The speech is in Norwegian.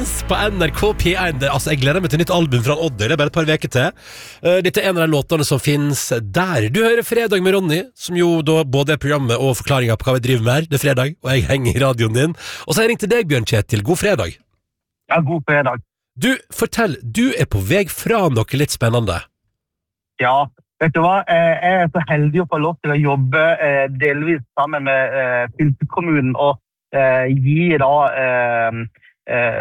Dance på NRK P1. Altså, jeg gleder meg til nytt album fra Oddøy. Det bare et par veker til. Dette en av de låtene som finnes der. Du hører Fredag med Ronny, som jo da både er programmet og forklaringen på hva vi driver med her. Det er fredag, og jeg henger i radioen din. Og så har jeg ringt til deg, Bjørn Kjetil. God fredag. Ja, god fredag. Du, fortell, du er på vei fra noe litt spennende. Ja, vet du hva? Jeg så heldig å få lov til å jobbe delvis sammen med fylkeskommunen og gi da